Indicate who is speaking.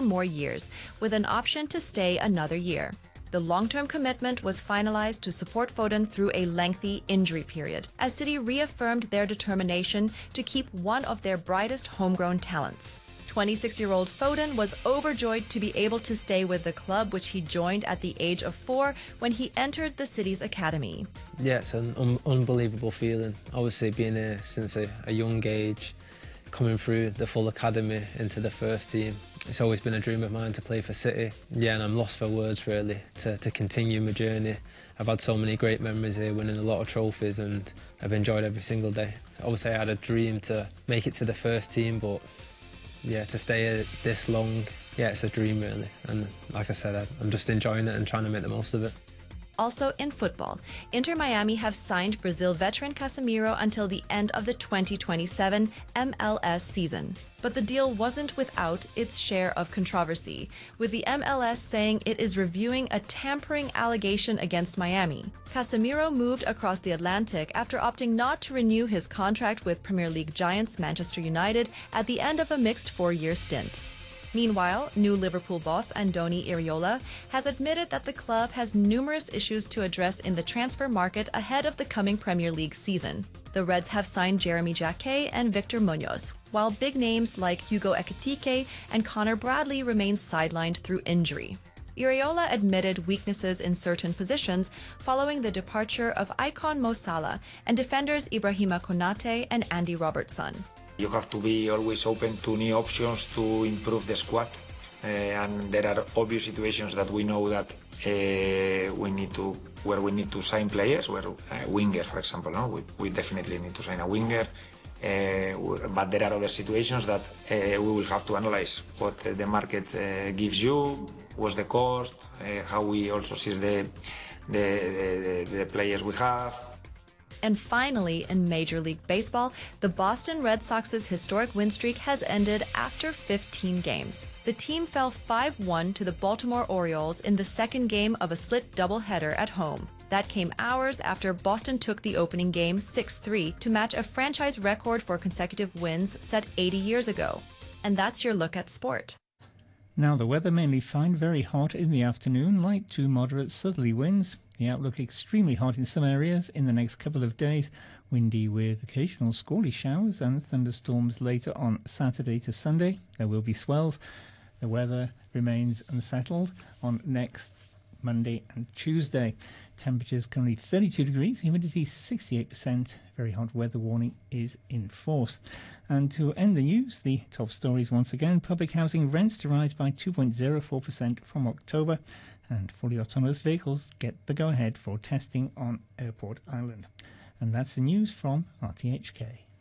Speaker 1: more years, with an option to stay another year. The long-term commitment was finalized to support Foden through a lengthy injury period, as City reaffirmed their determination to keep one of their brightest homegrown talents. 26-year-old Foden was overjoyed to be able to stay with the club, which he joined at the age of 4 when he entered the City's academy.
Speaker 2: Yeah, it's an unbelievable feeling. Obviously, being here since a young age, coming through the full academy into the first team. It's always been a dream of mine to play for City. Yeah, and I'm lost for words really to continue my journey. I've had so many great memories here, winning a lot of trophies, and I've enjoyed every single day. Obviously, I had a dream to make it to the first team, but yeah, to stay here this long, yeah, it's a dream really. And like I said, I'm just enjoying it and trying to make the most of it.
Speaker 1: Also in football, Inter Miami have signed Brazil veteran Casemiro until the end of the 2027 MLS season. But the deal wasn't without its share of controversy, with the MLS saying it is reviewing a tampering allegation against Miami. Casemiro moved across the Atlantic after opting not to renew his contract with Premier League giants Manchester United at the end of a mixed 4-year stint. Meanwhile, new Liverpool boss Andoni Iraola has admitted that the club has numerous issues to address in the transfer market ahead of the coming Premier League season. The Reds have signed Jeremy Jacquet and Victor Munoz, while big names like Hugo Ekitike and Connor Bradley remain sidelined through injury. Iraola admitted weaknesses in certain positions following the departure of icon Mo Salah and defenders Ibrahima Konate and Andy Robertson.
Speaker 3: You have to be always open to new options to improve the squad, and there are obvious situations that we know that we need to sign players, where winger, for example, no? We definitely need to sign a winger, but there are other situations that we will have to analyze what the market gives you, what's the cost, how we also see the players we have.
Speaker 1: And finally, in Major League Baseball, the Boston Red Sox's historic win streak has ended after 15 games. The team fell 5-1 to the Baltimore Orioles in the second game of a split doubleheader at home. That came hours after Boston took the opening game 6-3 to match a franchise record for consecutive wins set 80 years ago. And that's your look at sport.
Speaker 4: Now the weather mainly fine, very hot in the afternoon, light to moderate southerly winds. The outlook extremely hot in some areas in the next couple of days, windy with occasional squally showers and thunderstorms later on Saturday to Sunday. There will be swells. The weather remains unsettled on next Monday and Tuesday. Temperatures currently 32 degrees, humidity 68%. Very hot weather warning is in force. And to end the news, the top stories once again. Public housing rents to rise by 2.04% from October, and fully autonomous vehicles get the go-ahead for testing on Airport Island. And that's the news from RTHK.